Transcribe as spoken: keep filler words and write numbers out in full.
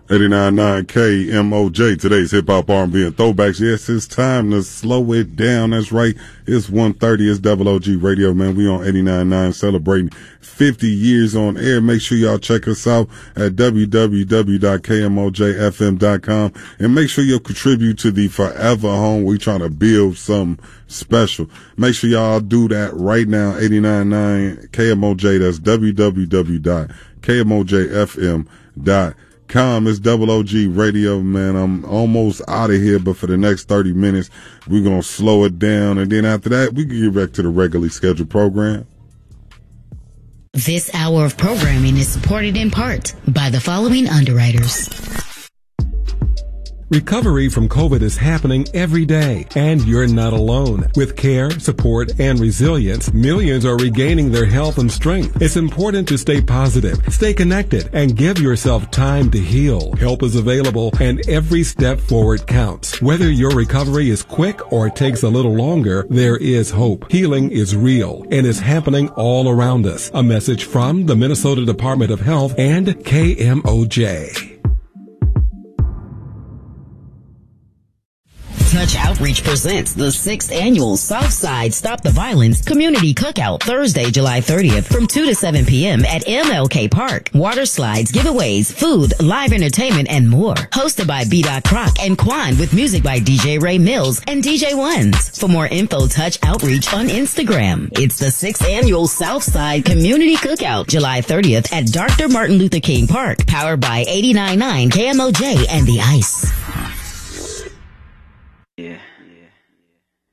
eighty-nine point nine K M O J, today's hip-hop, R and B, and throwbacks. Yes, it's time to slow it down. That's right. It's one thirty. It's Double O G Radio, man. We on eighty-nine point nine celebrating fifty years on air. Make sure y'all check us out at w w w dot k m o j f m dot com, and make sure you'll contribute to the Forever Home. We trying to build something special. Make sure y'all do that right now. eighty-nine point nine K M O J. That's w w w dot k m o j f m dot com. Com, it's Double O G Radio, man. I'm almost out of here, but for the next thirty minutes, we're going to slow it down. And then after that, we can get back to the regularly scheduled program. This hour of programming is supported in part by the following underwriters. Recovery from COVID is happening every day, and you're not alone. With care, support, and resilience, millions are regaining their health and strength. It's important to stay positive, stay connected, and give yourself time to heal. Help is available, and every step forward counts. Whether your recovery is quick or takes a little longer, there is hope. Healing is real and is happening all around us. A message from the Minnesota Department of Health and K M O J. Touch Outreach presents the sixth annual Southside Stop the Violence Community Cookout, Thursday, July thirtieth from two to seven p.m. at M L K Park. Water slides, giveaways, food, live entertainment, and more. Hosted by B. Croc and Quan, with music by D J Ray Mills and D J Ones. For more info, Touch Outreach on Instagram. It's the sixth annual Southside Community Cookout, July thirtieth at Doctor Martin Luther King Park. Powered by eighty-nine point nine K M O J and The Ice.